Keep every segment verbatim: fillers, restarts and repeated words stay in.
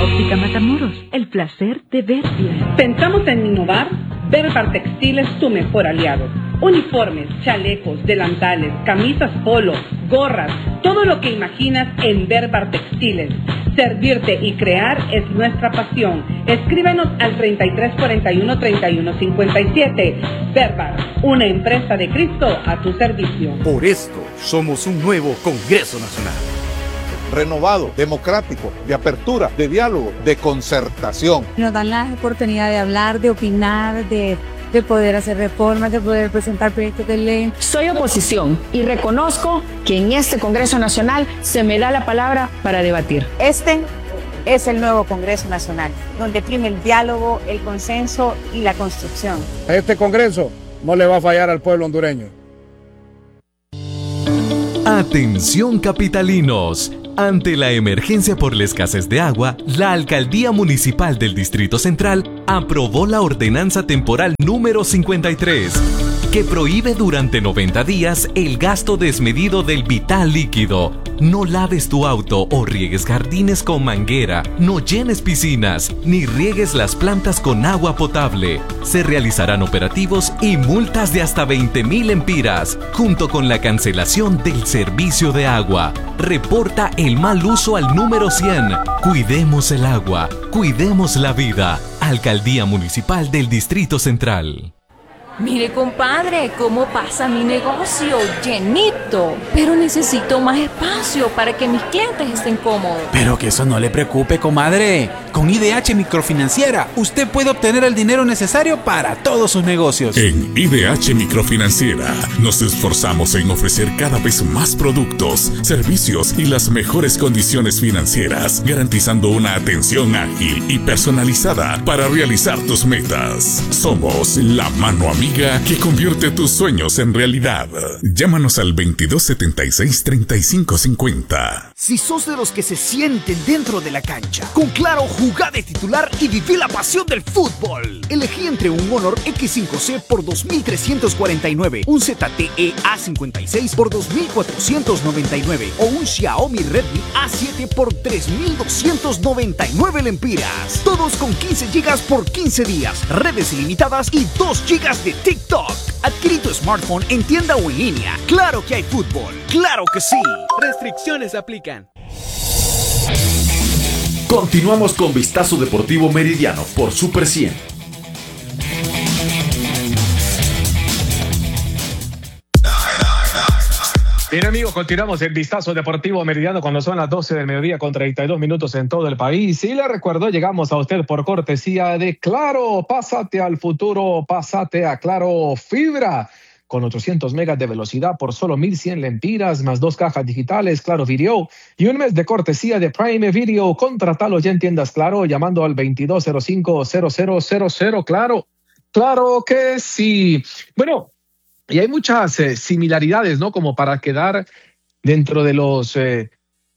Óptica Matamoros, el placer de ver bien. Pensamos en innovar. Berbar Textil es tu mejor aliado. Uniformes, chalecos, delantales, camisas polo, gorras, todo lo que imaginas en Berbar Textiles. Servirte y crear es nuestra pasión. Escríbenos al treinta y tres cuarenta y uno, treinta y uno cincuenta y siete. Berbar, una empresa de Cristo a tu servicio. Por esto somos un nuevo Congreso Nacional. Renovado, democrático, de apertura, de diálogo, de concertación. Nos dan la oportunidad de hablar, de opinar, de, de poder hacer reformas, de poder presentar proyectos de ley. Soy oposición y reconozco que en este Congreso Nacional se me da la palabra para debatir. Este es el nuevo Congreso Nacional, donde prime el diálogo, el consenso y la construcción. Este Congreso no le va a fallar al pueblo hondureño. Atención capitalinos. Ante la emergencia por la escasez de agua, la Alcaldía Municipal del Distrito Central aprobó la Ordenanza Temporal número cincuenta y tres, que prohíbe durante noventa días el gasto desmedido del vital líquido. No laves tu auto o riegues jardines con manguera, no llenes piscinas, ni riegues las plantas con agua potable. Se realizarán operativos y multas de hasta veinte mil empiras, junto con la cancelación del servicio de agua. Reporta el mal uso al número cien. Cuidemos el agua, cuidemos la vida. Alcaldía Municipal del Distrito Central. Mire, compadre, cómo pasa mi negocio, llenito. Pero necesito más espacio para que mis clientes estén cómodos. Pero que eso no le preocupe, comadre. Con I D H Microfinanciera, usted puede obtener el dinero necesario para todos sus negocios. En I D H Microfinanciera nos esforzamos en ofrecer cada vez más productos, servicios y las mejores condiciones financieras, garantizando una atención ágil y personalizada para realizar tus metas. Somos la mano amiga que convierte tus sueños en realidad. Llámanos al veintidós setenta y seis, treinta y cinco cincuenta. Si sos de los que se sienten dentro de la cancha, con Claro, jugá de titular y viví la pasión del fútbol. Elegí entre un Honor X cinco C por dos mil trescientos cuarenta y nueve, un Z T E A cincuenta y seis por dos mil cuatrocientos noventa y nueve o un Xiaomi Redmi A siete por tres mil doscientos noventa y nueve lempiras. Todos con quince gigas por quince días, redes ilimitadas y dos gigas de TikTok. Adquirí tu smartphone en tienda o en línea. Claro que hay fútbol, claro que sí. Restricciones aplican. Continuamos con Vistazo Deportivo Meridiano por Super cien. Bien, amigos, continuamos el Vistazo Deportivo Meridiano cuando son las doce del mediodía con treinta y dos minutos en todo el país. Y le recuerdo, llegamos a usted por cortesía de Claro. Pásate al futuro, pásate a Claro Fibra. Con ochocientos megas de velocidad por solo mil cien lempiras, más dos cajas digitales, Claro Video, y un mes de cortesía de Prime Video. Contratalo ya en tiendas Claro, llamando al veintidós cero cinco, cero cero cero cero. Claro, claro que sí. Bueno, y hay muchas eh, similaridades, ¿no? Como para quedar dentro de los eh,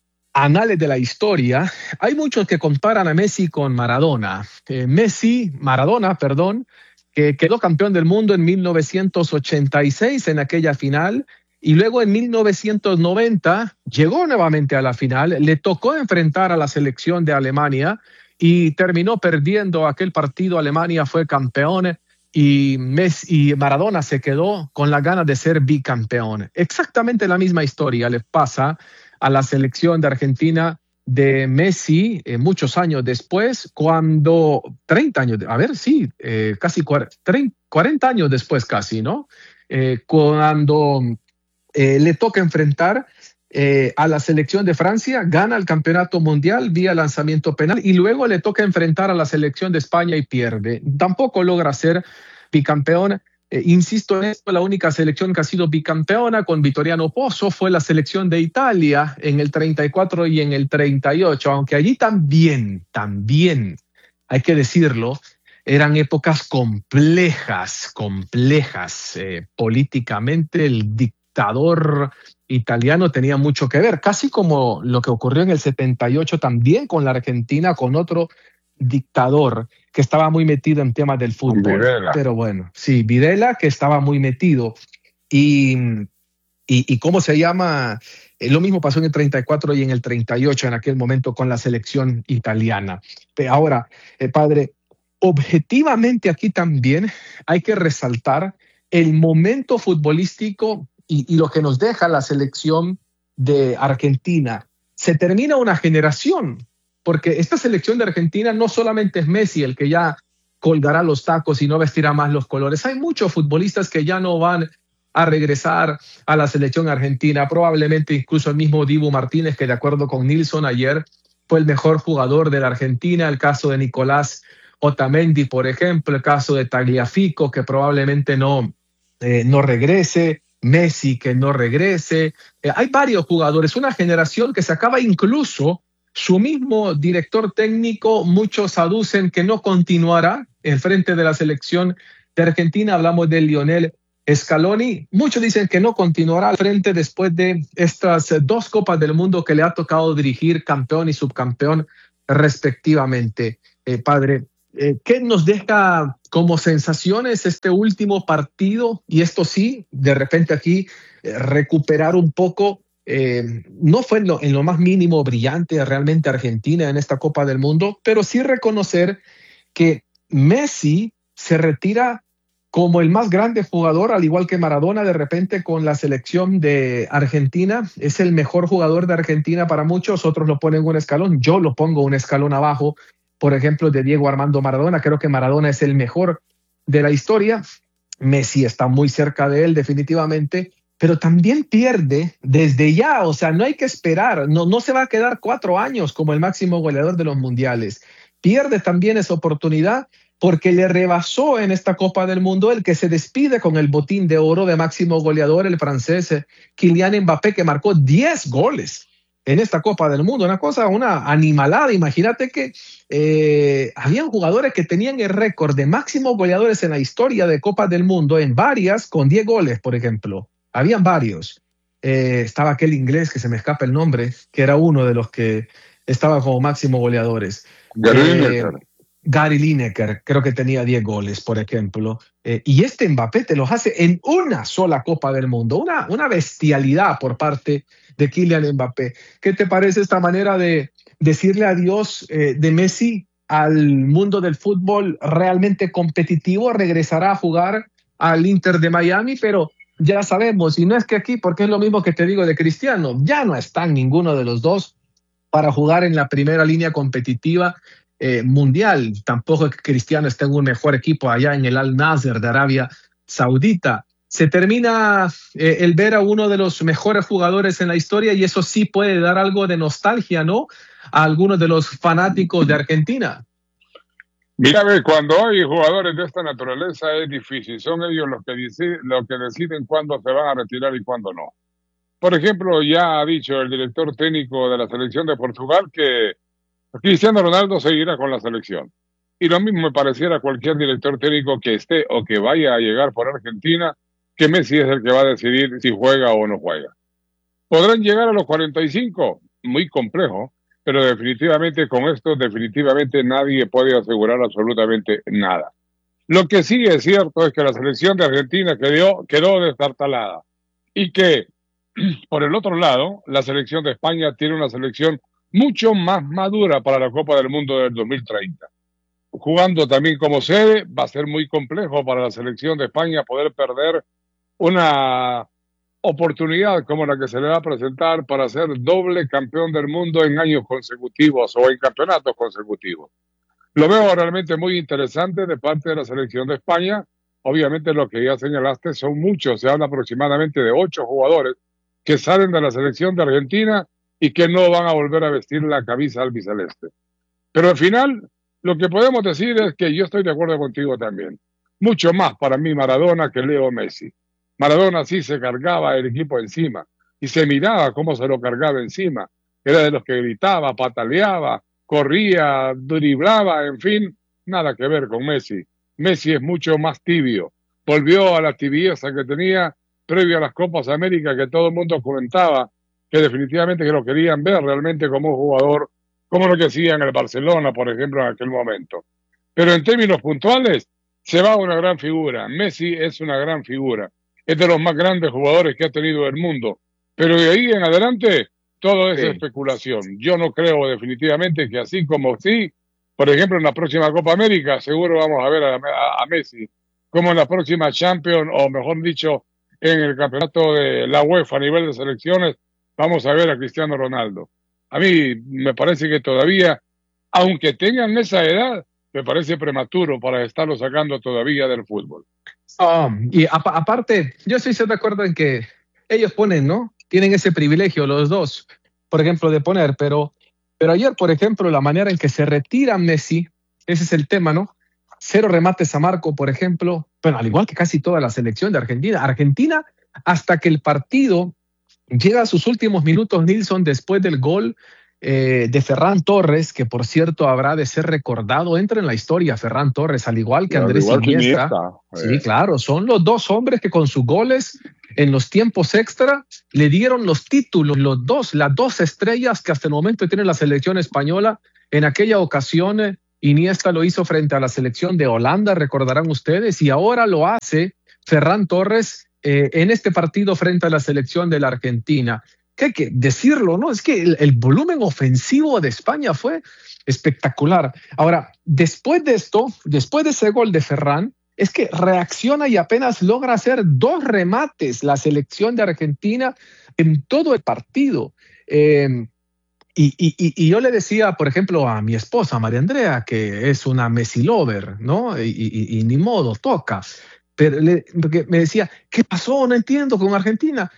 anales de la historia. Hay muchos que comparan a Messi con Maradona. Eh, Messi, Maradona, perdón, que quedó campeón del mundo en mil novecientos ochenta y seis en aquella final, y luego en mil novecientos noventa llegó nuevamente a la final, le tocó enfrentar a la selección de Alemania y terminó perdiendo aquel partido. Alemania fue campeón y, Messi, y Maradona se quedó con la gana de ser bicampeón. Exactamente la misma historia le pasa a la selección de Argentina de Messi eh, muchos años después, cuando treinta años, a ver, sí, eh, casi cuarenta años después casi, ¿no? Eh, cuando eh, le toca enfrentar eh, a la selección de Francia, gana el campeonato mundial vía lanzamiento penal y luego le toca enfrentar a la selección de España y pierde. Tampoco logra ser bicampeón. Eh, insisto en esto, la única selección que ha sido bicampeona con Vittoriano Pozzo fue la selección de Italia en el treinta y cuatro y en el treinta y ocho, aunque allí también, también, hay que decirlo, eran épocas complejas, complejas. Eh, políticamente el dictador italiano tenía mucho que ver, casi como lo que ocurrió en el setenta y ocho también con la Argentina, con otro dictador que estaba muy metido en temas del fútbol. Videla. Pero bueno, sí, Videla, que estaba muy metido. Y y, y cómo se llama, eh, lo mismo pasó en el treinta y cuatro y en el treinta y ocho en aquel momento con la selección italiana. Pero ahora, eh, padre, objetivamente aquí también hay que resaltar el momento futbolístico y, y lo que nos deja la selección de Argentina. Se termina una generación, porque esta selección de Argentina no solamente es Messi el que ya colgará los tacos y no vestirá más los colores. Hay muchos futbolistas que ya no van a regresar a la selección argentina, probablemente incluso el mismo Dibu Martínez, que de acuerdo con Nilsson ayer fue el mejor jugador de la Argentina, el caso de Nicolás Otamendi, por ejemplo, el caso de Tagliafico, que probablemente no, eh, no regrese, Messi, que no regrese. Eh, hay varios jugadores, una generación que se acaba, incluso su mismo director técnico, muchos aducen que no continuará en frente de la selección de Argentina. Hablamos de Lionel Scaloni. Muchos dicen que no continuará al frente después de estas dos Copas del Mundo que le ha tocado dirigir, campeón y subcampeón respectivamente. Eh, padre, eh, ¿qué nos deja como sensaciones este último partido? Y esto sí, de repente aquí eh, recuperar un poco. Eh, no fue en lo, en lo más mínimo brillante realmente Argentina en esta Copa del Mundo, pero sí reconocer que Messi se retira como el más grande jugador, al igual que Maradona de repente con la selección de Argentina. Es el mejor jugador de Argentina para muchos, otros lo ponen un escalón, yo lo pongo un escalón abajo, por ejemplo, de Diego Armando Maradona. Creo que Maradona es el mejor de la historia, Messi está muy cerca de él definitivamente, pero también pierde desde ya, o sea, no hay que esperar, no, no se va a quedar cuatro años como el máximo goleador de los mundiales, pierde también esa oportunidad porque le rebasó en esta Copa del Mundo el que se despide con el botín de oro de máximo goleador, el francés Kylian Mbappé, que marcó diez goles en esta Copa del Mundo, una cosa, una animalada. Imagínate que eh, habían jugadores que tenían el récord de máximos goleadores en la historia de Copas del Mundo, en varias con diez goles, por ejemplo. Habían varios. Eh, estaba aquel inglés que se me escapa el nombre, que era uno de los que estaba como máximo goleadores. Gary eh, Lineker. Gary Lineker, creo que tenía diez goles, por ejemplo. Eh, y este Mbappé te los hace en una sola Copa del Mundo. Una, una bestialidad por parte de Kylian Mbappé. ¿Qué te parece esta manera de decirle adiós eh, de Messi al mundo del fútbol realmente competitivo? Regresará a jugar al Inter de Miami, pero ya sabemos, y no es que aquí, porque es lo mismo que te digo de Cristiano, ya no están ninguno de los dos para jugar en la primera línea competitiva eh, mundial. Tampoco es que Cristiano esté en un mejor equipo allá en el Al Nassr de Arabia Saudita. Se termina eh, el ver a uno de los mejores jugadores en la historia, y eso sí puede dar algo de nostalgia, ¿no?, a algunos de los fanáticos de Argentina. Mira, ve, cuando hay jugadores de esta naturaleza es difícil. Son ellos los que, deciden, los que deciden cuándo se van a retirar y cuándo no. Por ejemplo, ya ha dicho el director técnico de la selección de Portugal que Cristiano Ronaldo seguirá con la selección. Y lo mismo me pareciera cualquier director técnico que esté o que vaya a llegar por Argentina, que Messi es el que va a decidir si juega o no juega. ¿Podrán llegar a los cuarenta y cinco? Muy complejo. Pero definitivamente con esto, definitivamente nadie puede asegurar absolutamente nada. Lo que sí es cierto es que la selección de Argentina quedó, quedó destartalada. Y que, por el otro lado, la selección de España tiene una selección mucho más madura para la Copa del Mundo del dos mil treinta. Jugando también como sede, va a ser muy complejo para la selección de España poder perder una oportunidad como la que se le va a presentar para ser doble campeón del mundo en años consecutivos o en campeonatos consecutivos. Lo veo realmente muy interesante de parte de la selección de España. Obviamente lo que ya señalaste son muchos, se habla aproximadamente de ocho jugadores que salen de la selección de Argentina y que no van a volver a vestir la camisa albiceleste. Pero al final lo que podemos decir es que yo estoy de acuerdo contigo también. Mucho más para mí Maradona que Leo Messi. Maradona sí se cargaba el equipo encima y se miraba cómo se lo cargaba encima. Era de los que gritaba, pataleaba, corría, driblaba, en fin, nada que ver con Messi. Messi es mucho más tibio. Volvió a la tibieza que tenía previo a las Copas América, que todo el mundo comentaba que definitivamente que lo querían ver realmente como jugador, como lo que hacía en el Barcelona, por ejemplo, en aquel momento. Pero en términos puntuales, se va una gran figura. Messi es una gran figura. es de los más grandes jugadores que ha tenido el mundo. Pero de ahí en adelante, todo es sí. especulación. Yo no creo definitivamente que así como sí, por ejemplo, en la próxima Copa América, seguro vamos a ver a, a, a Messi, como en la próxima Champions, o mejor dicho, en el campeonato de la UEFA a nivel de selecciones, vamos a ver a Cristiano Ronaldo. A mí me parece que todavía, aunque tengan esa edad, me parece prematuro para estarlo sacando todavía del fútbol. Oh, y a, aparte, yo sí estoy de acuerdo en que ellos ponen, ¿no? Tienen ese privilegio los dos, por ejemplo, de poner, pero, pero ayer, por ejemplo, la manera en que se retira Messi, ese es el tema, ¿no? Cero remates a marco, por ejemplo, bueno, al igual que casi toda la selección de Argentina. Argentina, hasta que el partido llega a sus últimos minutos, Nilsson, después del gol eh, de Ferran Torres, que por cierto habrá de ser recordado, entra en la historia Ferran Torres, al igual que al Andrés igual Iniesta. Que Iniesta. Sí, claro, son los dos hombres que con sus goles en los tiempos extra le dieron los títulos, los dos, las dos estrellas que hasta el momento tiene la selección española. En aquella ocasión Iniesta lo hizo frente a la selección de Holanda, recordarán ustedes, y ahora lo hace Ferran Torres eh, en este partido frente a la selección de la Argentina. Que hay que decirlo, ¿no? Es que el, el volumen ofensivo de España fue espectacular. Ahora, después de esto, después de ese gol de Ferran, es que reacciona y apenas logra hacer dos remates la selección de Argentina en todo el partido. Eh, y, y, y yo le decía, por ejemplo, a mi esposa, María Andrea, que es una Messi lover, ¿no? Y, y, y ni modo, toca. Pero le, porque me decía, ¿qué pasó? No entiendo con Argentina.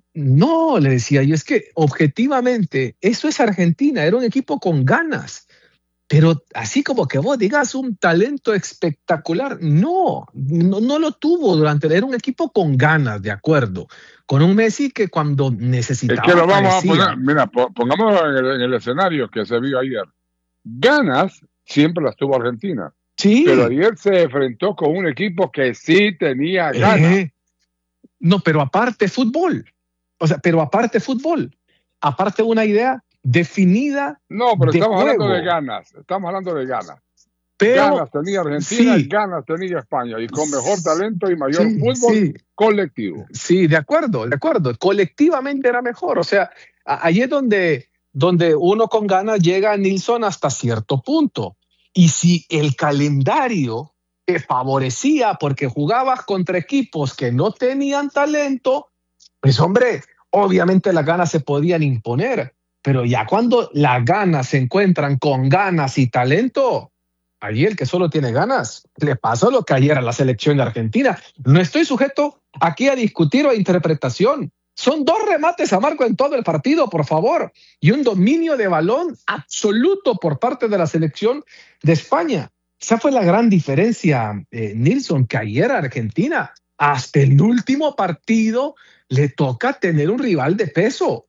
No, le decía yo, es que objetivamente eso es Argentina, era un equipo con ganas, pero así como que vos digas un talento espectacular, no, no, no lo tuvo durante, era un equipo con ganas, de acuerdo, con un Messi que cuando necesitaba... Es que lo vamos parecía, a poner, mira, pongamos en el, en el escenario que se vio ayer, ganas siempre las tuvo Argentina, sí, pero ayer se enfrentó con un equipo que sí tenía ganas. Eh, no, pero aparte fútbol. O sea, pero aparte fútbol, aparte una idea definida. No, pero de estamos juego. hablando de ganas, estamos hablando de ganas. Pero, ganas tenía Argentina sí. y ganas tenía España, y con mejor talento y mayor sí, fútbol sí. colectivo. Sí, de acuerdo, de acuerdo. Colectivamente era mejor. O sea, ahí es donde, donde uno con ganas llega a Nilsson hasta cierto punto. Y si el calendario te favorecía porque jugabas contra equipos que no tenían talento, pues hombre, obviamente las ganas se podían imponer, pero ya cuando las ganas se encuentran con ganas y talento, ahí el que solo tiene ganas, le pasa lo que ayer a la selección de Argentina. No estoy sujeto aquí a discutir o a interpretación. Son dos remates a marco en todo el partido, por favor, y un dominio de balón absoluto por parte de la selección de España. Esa fue la gran diferencia, eh, Nilsson, que ayer a Argentina, hasta el último partido, le toca tener un rival de peso.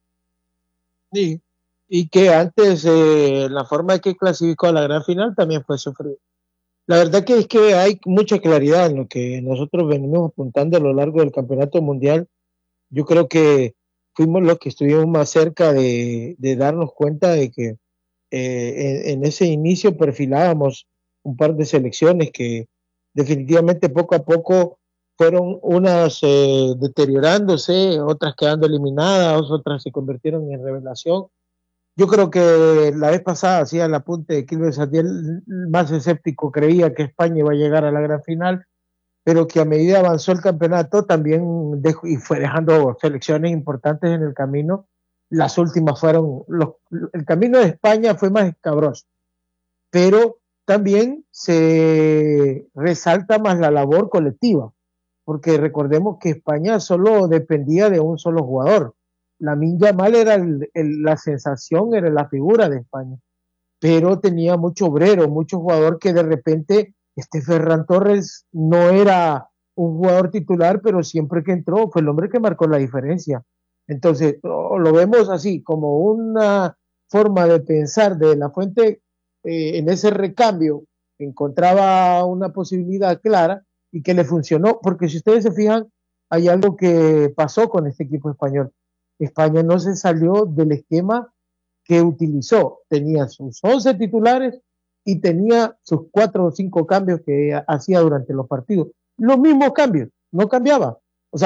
Sí, y que antes eh, la forma en que clasificó a la gran final también fue sufrido. La verdad que es que hay mucha claridad en lo que nosotros venimos apuntando a lo largo del campeonato mundial. Yo creo que fuimos los que estuvimos más cerca de, de darnos cuenta de que eh, en, en ese inicio perfilábamos un par de selecciones que definitivamente poco a poco fueron unas eh, deteriorándose, otras quedando eliminadas, otras se convirtieron en revelación. Yo creo que la vez pasada hacía el apunte de Kilber Satiel, más escéptico creía que España iba a llegar a la gran final, pero que a medida avanzó el campeonato también dejó, y fue dejando selecciones importantes en el camino. Las últimas fueron, los, el camino de España fue más escabroso, pero también se resalta más la labor colectiva, porque recordemos que España solo dependía de un solo jugador. Lamine Yamal era el, el, la sensación, era la figura de España, pero tenía mucho obrero, mucho jugador que de repente, este Ferran Torres no era un jugador titular, pero siempre que entró fue el hombre que marcó la diferencia. Entonces, lo vemos así, como una forma de pensar de La Fuente, eh, en ese recambio, encontraba una posibilidad clara y que le funcionó, porque si ustedes se fijan, hay algo que pasó con este equipo español. España no se salió del esquema que utilizó, tenía sus once titulares y tenía sus cuatro o cinco cambios que hacía durante los partidos. Los mismos cambios, no cambiaba. O sea,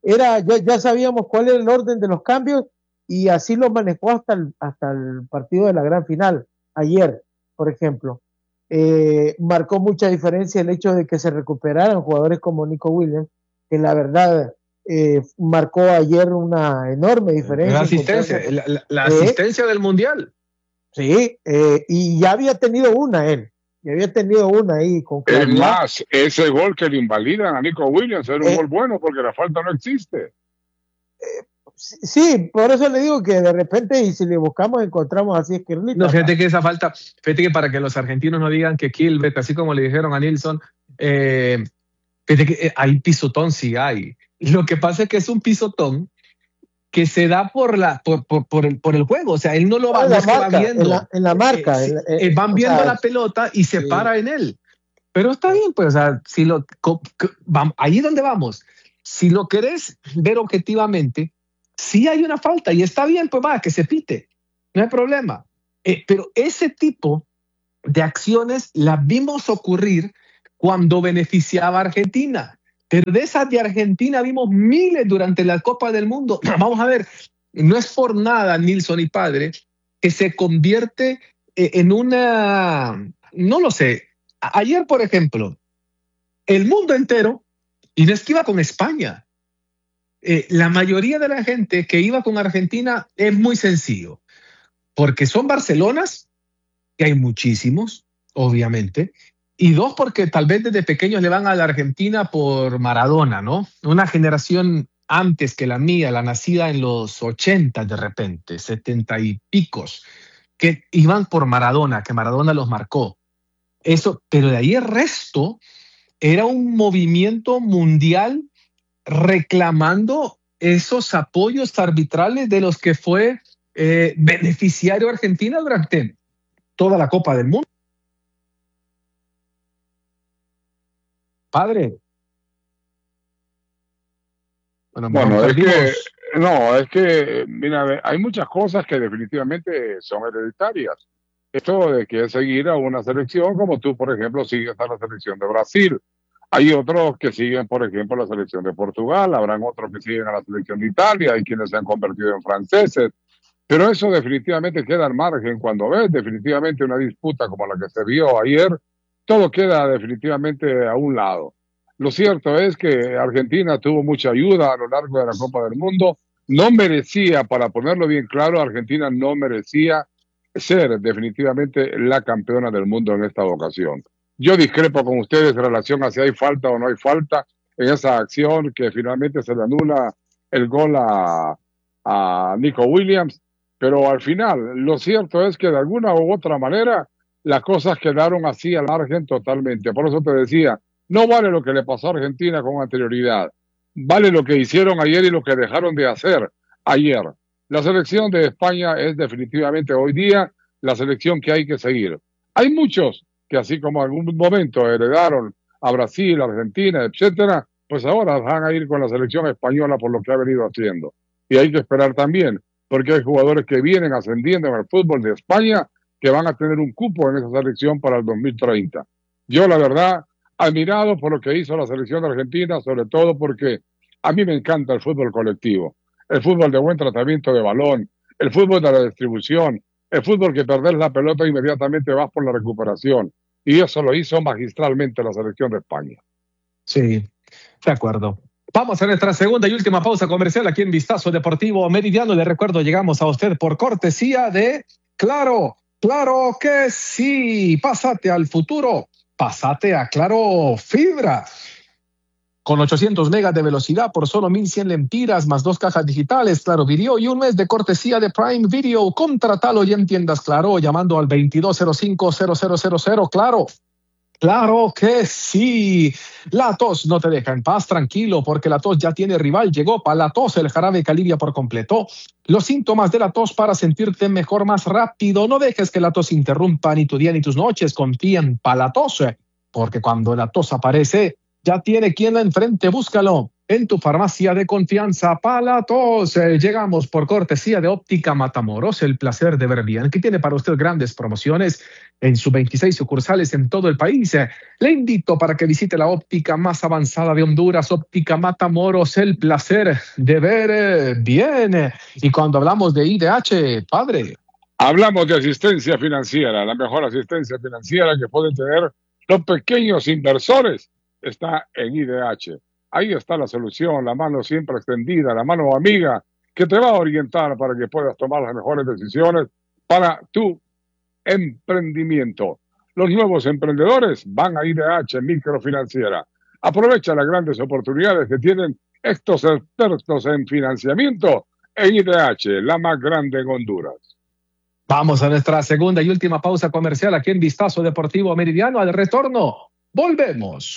era, ya, ya sabíamos cuál era el orden de los cambios y así lo manejó hasta el, hasta el partido de la gran final, ayer, por ejemplo. Eh, marcó mucha diferencia el hecho de que se recuperaran jugadores como Nico Williams, que la verdad eh, marcó ayer una enorme diferencia. La asistencia, la, la, la asistencia eh, del Mundial. Sí, eh, y ya había tenido una él, ya había tenido una ahí con claridad. Es más, ese gol que le invalidan a Nico Williams era un eh, gol bueno porque la falta no existe. Eh, Sí, por eso le digo que de repente, y si le buscamos, encontramos así es que no, fíjate que esa falta, fíjate que para que los argentinos no digan que Kilbert, así como le dijeron a Nilsson, eh, fíjate que eh, hay pisotón, sí hay. Lo que pasa es que es un pisotón que se da por la por, por, por, el, por el juego, o sea, él no lo va, no, no marca, va viendo. En la, en la marca. Eh, en, eh, eh, van viendo o sea, la pelota y se sí. para en él. Pero está bien, pues, o sea, si lo, vamos, ahí es donde vamos. Si lo querés ver objetivamente, sí hay una falta y está bien, pues va, que se pite, no hay problema. Eh, pero ese tipo de acciones las vimos ocurrir cuando beneficiaba a Argentina. Pero de esas de Argentina vimos miles durante la Copa del Mundo. Vamos a ver, no es por nada, Nilsson y padre, que se convierte en una, no lo sé. Ayer, por ejemplo, el mundo entero, y no es que iba con España. Eh, la mayoría de la gente que iba con Argentina es muy sencillo, porque son Barcelonas, que hay muchísimos, obviamente, y dos, porque tal vez desde pequeños le van a la Argentina por Maradona, ¿no? Una generación antes que la mía, la nacida en los ochenta de repente, setenta y picos, que iban por Maradona, que Maradona los marcó. Eso, pero de ahí el resto era un movimiento mundial reclamando esos apoyos arbitrales de los que fue eh, beneficiario Argentina durante toda la Copa del Mundo. Padre. Bueno, bueno es que, no, es que, mira, hay muchas cosas que definitivamente son hereditarias. Esto de que es seguir a una selección, como tú, por ejemplo, sigues a la selección de Brasil. Hay otros que siguen, por ejemplo, la selección de Portugal, habrán otros que siguen a la selección de Italia, hay quienes se han convertido en franceses, pero eso definitivamente queda al margen. Cuando ves definitivamente una disputa como la que se vio ayer, todo queda definitivamente a un lado. Lo cierto es que Argentina tuvo mucha ayuda a lo largo de la Copa del Mundo, no merecía, para ponerlo bien claro, Argentina no merecía ser definitivamente la campeona del mundo en esta ocasión. Yo discrepo con ustedes en relación a si hay falta o no hay falta en esa acción que finalmente se le anula el gol a, a Nico Williams, pero al final lo cierto es que de alguna u otra manera las cosas quedaron así al margen totalmente. Por eso te decía, no vale lo que le pasó a Argentina con anterioridad, vale lo que hicieron ayer y lo que dejaron de hacer ayer. La selección de España es definitivamente hoy día la selección que hay que seguir. Hay muchos que así como en algún momento heredaron a Brasil, Argentina, etcétera, pues ahora van a ir con la selección española por lo que ha venido haciendo. Y hay que esperar también, porque hay jugadores que vienen ascendiendo en el fútbol de España que van a tener un cupo en esa selección para el dos mil treinta. Yo, la verdad, admirado por lo que hizo la selección de Argentina, sobre todo porque a mí me encanta el fútbol colectivo, el fútbol de buen tratamiento de balón, el fútbol de la distribución, el fútbol que perdés la pelota e inmediatamente vas por la recuperación. Y eso lo hizo magistralmente la selección de España. Sí, de acuerdo. Vamos a nuestra segunda y última pausa comercial aquí en Vistazo Deportivo Meridiano. Le recuerdo, llegamos a usted por cortesía de Claro. Claro que sí. Pásate al futuro. Pásate a Claro Fibra. Con ochocientos megas de velocidad por solo mil cien lempiras, más dos cajas digitales, Claro Video y un mes de cortesía de Prime Video. Contratalo ya en tiendas Claro, llamando al veintidós cero cinco cero cero cero cero. Claro, claro que sí. La tos no te deja en paz, tranquilo, porque la tos ya tiene rival. Llegó Palatos, el jarabe que alivia por completo los síntomas de la tos para sentirte mejor más rápido. No dejes que la tos interrumpa ni tu día ni tus noches. Confía en Palatos, porque cuando la tos aparece, ya tiene quien la enfrente. Búscalo en tu farmacia de confianza. Palatos, eh, llegamos por cortesía de Óptica Matamoros, el placer de ver bien, que tiene para usted grandes promociones en sus veintiséis sucursales en todo el país. Eh, le invito para que visite la óptica más avanzada de Honduras, Óptica Matamoros, el placer de ver eh, bien. Y cuando hablamos de I D H, padre, hablamos de asistencia financiera, la mejor asistencia financiera que pueden tener los pequeños inversores está en I D H. Ahí está la solución, la mano siempre extendida, la mano amiga que te va a orientar para que puedas tomar las mejores decisiones para tu emprendimiento. Los nuevos emprendedores van a I D H Microfinanciera. Aprovecha las grandes oportunidades que tienen estos expertos en financiamiento en I D H, la más grande en Honduras. vamos a nuestra segunda y última pausa comercial aquí en Vistazo Deportivo Meridiano. Al retorno, volvemos.